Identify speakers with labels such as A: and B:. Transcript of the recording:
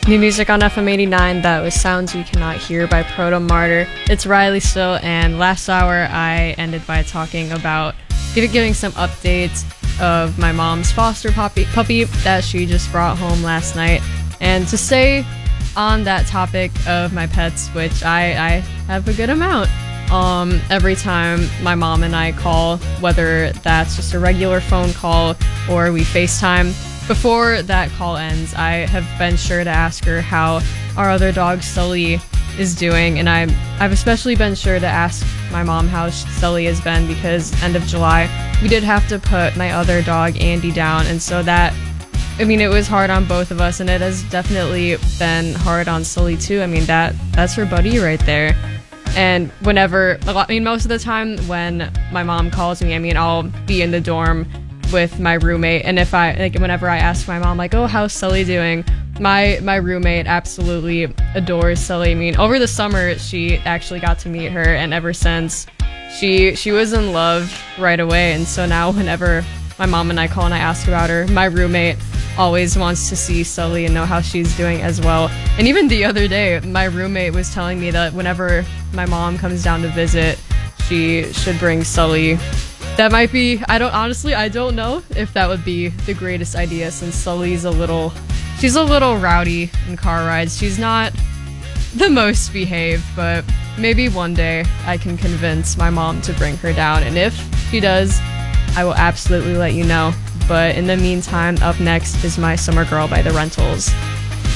A: New music on FM 89, that was Sounds We Cannot Hear by Proto Martyr. It's Riley still, and last hour I ended by talking about giving some updates of my mom's foster puppy that she just brought home last night. And to stay on that topic of my pets, which I have a good amount, every time my mom and I call, whether that's just a regular phone call or we FaceTime, before that call ends, I have been sure to ask her how our other dog Sully is doing, and I've especially been sure to ask my mom how Sully has been because end of July we did have to put my other dog Andy down, and so that, I mean, it was hard on both of us, and it has definitely been hard on Sully too. I mean, that's her buddy right there. And whenever, I mean, most of the time when my mom calls me, I mean, I'll be in the dorm with my roommate, and if I, like, whenever I ask my mom, like, oh, how's Sully doing, my roommate absolutely adores Sully. I mean, over the summer she actually got to meet her, and ever since she was in love right away. And so now whenever my mom and I call and I ask about her, my roommate always wants to see Sully and know how she's doing as well. And even the other day, my roommate was telling me that whenever my mom comes down to visit, she should bring Sully. That might be, I don't know if that would be the greatest idea, since Sully's she's a little rowdy in car rides. She's not the most behaved, but maybe one day I can convince my mom to bring her down, and if she does, I will absolutely let you know. But in the meantime, up next is My Summer Girl by The Rentals.